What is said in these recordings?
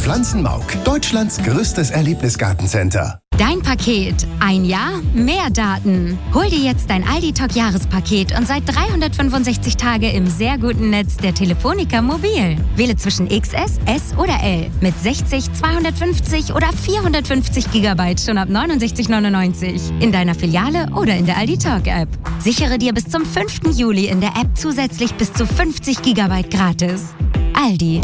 Pflanzenmauk, Deutschlands größtes Erlebnisgartencenter. Dein Paket. Ein Jahr, mehr Daten. Hol dir jetzt dein Aldi Talk Jahrespaket und seit 365 Tage im sehr guten Netz der Telefonica Mobil. Wähle zwischen XS, S oder L mit 60, 250 oder 450 GB schon ab 69,99 in deiner Filiale oder in der Aldi Talk App. Sichere dir bis zum 5. Juli in der App zusätzlich bis zu 50 GB gratis. Aldi.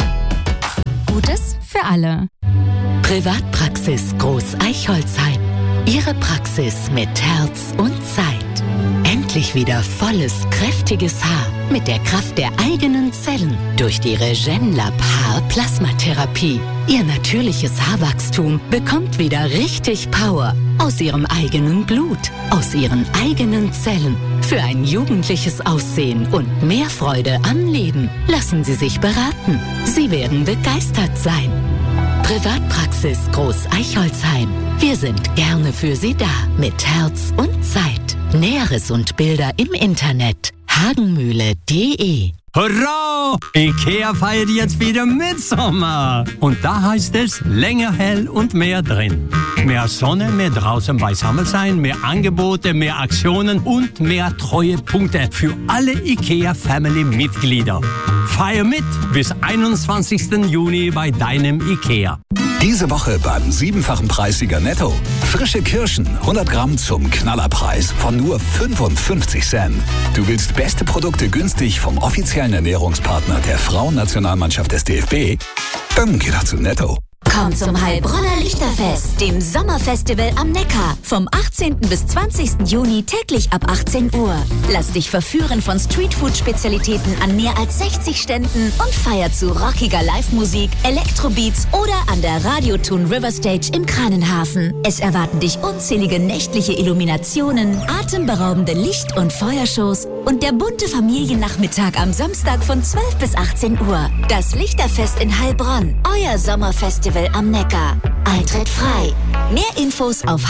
Gutes für alle. Privatpraxis Groß Eichholzheim. Ihre Praxis mit Herz und Zeit. Endlich wieder volles, kräftiges Haar mit der Kraft der eigenen Zellen durch die Regenlab Haarplasmatherapie. Ihr natürliches Haarwachstum bekommt wieder richtig Power aus ihrem eigenen Blut, aus ihren eigenen Zellen. Für ein jugendliches Aussehen und mehr Freude am Leben lassen Sie sich beraten. Sie werden begeistert sein. Privatpraxis Groß Eichholzheim. Wir sind gerne für Sie da mit Herz und Zeit. Näheres und Bilder im Internet hagenmühle.de. Hurra! IKEA feiert jetzt wieder Mitsommer. Und da heißt es länger hell und mehr drin. Mehr Sonne, mehr draußen beisammen sein, mehr Angebote, mehr Aktionen und mehr Treuepunkte für alle IKEA-Family-Mitglieder. Feier mit bis 21. Juni bei deinem IKEA. Diese Woche beim 7-fachen Preissieger Netto. Frische Kirschen, 100 Gramm zum Knallerpreis von nur 55 Cent. Du willst beste Produkte günstig vom offiziellen Ernährungspartner der Frauennationalmannschaft des DFB? Dann geh doch zu Netto. Komm zum Heilbronner Lichterfest, dem Sommerfestival am Neckar. Vom 18. bis 20. Juni täglich ab 18 Uhr. Lass dich verführen von Streetfood-Spezialitäten an mehr als 60 Ständen und feier zu rockiger Live-Musik, Elektrobeats oder an der Radioton River Stage im Kranenhafen. Es erwarten dich unzählige nächtliche Illuminationen, atemberaubende Licht- und Feuershows und der bunte Familiennachmittag am Samstag von 12 bis 18 Uhr. Das Lichterfest in Heilbronn, euer Sommerfestival am Neckar. Eintritt frei. Mehr Infos auf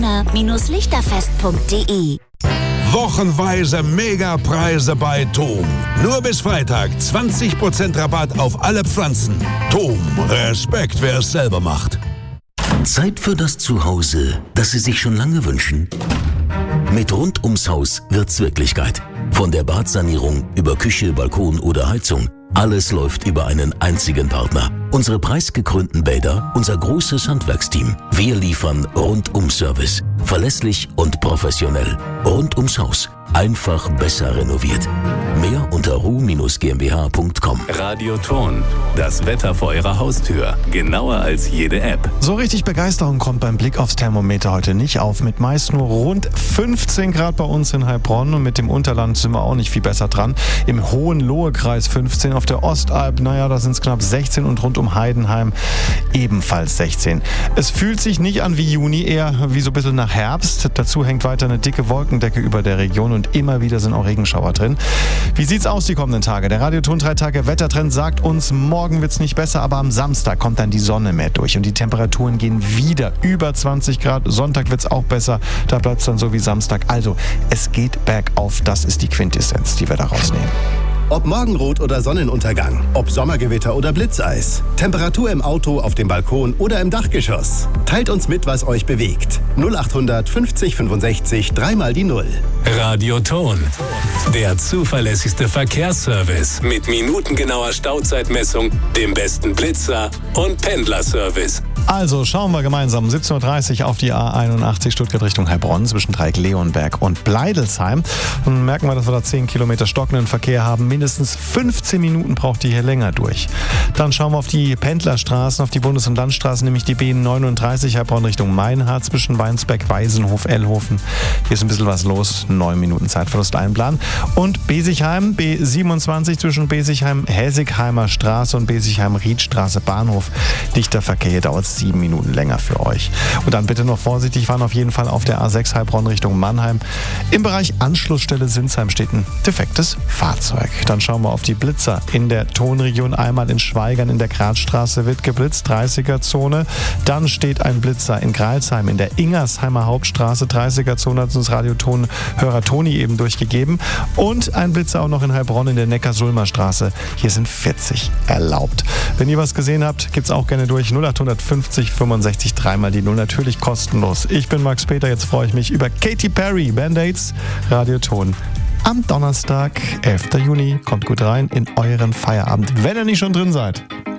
heilbronner-lichterfest.de. Wochenweise Megapreise bei TOM. Nur bis Freitag 20% Rabatt auf alle Pflanzen. TOM, Respekt, wer es selber macht. Zeit für das Zuhause, das Sie sich schon lange wünschen? Mit Rund ums Haus wird's Wirklichkeit. Von der Badsanierung über Küche, Balkon oder Heizung. Alles läuft über einen einzigen Partner. Unsere preisgekrönten Bäder, unser großes Handwerksteam. Wir liefern Rundum-Service. Verlässlich und professionell. Rund ums Haus. Einfach besser renoviert. Mehr unter ru-gmbh.com. Radioton. Das Wetter vor Ihrer Haustür. Genauer als jede App. So richtig Begeisterung kommt beim Blick aufs Thermometer heute nicht auf. Mit meist nur rund 15 Grad bei uns in Heilbronn. Und mit dem Unterland sind wir auch nicht viel besser dran. Im Hohenlohe-Kreis 15, auf der Ostalb, da sind es knapp 16 und rund um Heidenheim ebenfalls 16. Es fühlt sich nicht an wie Juni, eher wie so ein bisschen nach Herbst. Dazu hängt weiter eine dicke Wolkendecke über der Region und immer wieder sind auch Regenschauer drin. Wie sieht's aus die kommenden Tage? Der Radioton 3-Tage-Wettertrend sagt uns, morgen wird's nicht besser, aber am Samstag kommt dann die Sonne mehr durch und die Temperaturen gehen wieder über 20 Grad. Sonntag wird's auch besser, da bleibt's dann so wie Samstag. Also, es geht bergauf, das ist die Quintessenz, die wir da rausnehmen. Ob Morgenrot oder Sonnenuntergang, ob Sommergewitter oder Blitzeis, Temperatur im Auto, auf dem Balkon oder im Dachgeschoss. Teilt uns mit, was euch bewegt. 0800 50 65 3 die 0. Radioton. Der zuverlässigste Verkehrsservice mit minutengenauer Stauzeitmessung, dem besten Blitzer und Pendlerservice. Also schauen wir gemeinsam 17.30 Uhr auf die A81 Stuttgart Richtung Heilbronn zwischen Dreieck-Leonberg und Bleidelsheim. Und merken wir, dass wir da 10 Kilometer stockenden Verkehr haben. Mindestens 15 Minuten braucht ihr hier länger durch. Dann schauen wir auf die Pendlerstraßen, auf die Bundes- und Landstraßen, nämlich die B39 Heilbronn Richtung Meinhardt zwischen Weinsberg, Weisenhof, Ellhofen. Hier ist ein bisschen was los. 9 Minuten Zeitverlust einplanen. Und Besigheim, B27 zwischen Besigheim, Häsigheimer Straße und Besigheim-Riedstraße Bahnhof. Dichter Verkehr, hier dauert 7 Minuten länger für euch. Und dann bitte noch vorsichtig fahren, auf jeden Fall auf der A6 Heilbronn Richtung Mannheim. Im Bereich Anschlussstelle Sinsheim steht ein defektes Fahrzeug. Dann schauen wir auf die Blitzer in der Tonregion. Einmal in Schweigern in der Gradstraße wird geblitzt, 30er-Zone. Dann steht ein Blitzer in Greilsheim in der Ingersheimer Hauptstraße, 30er-Zone, hat uns Radiotonhörer Toni eben durchgegeben. Und ein Blitzer auch noch in Heilbronn in der Neckar-Sulmer Straße. Hier sind 40 erlaubt. Wenn ihr was gesehen habt, gibt's auch gerne durch. 0850 65 3 die 0, natürlich kostenlos. Ich bin Max Peter, jetzt freue ich mich über Katy Perry, Band-Aids, Radioton. Am Donnerstag, 11. Juni, kommt gut rein in euren Feierabend, wenn ihr nicht schon drin seid.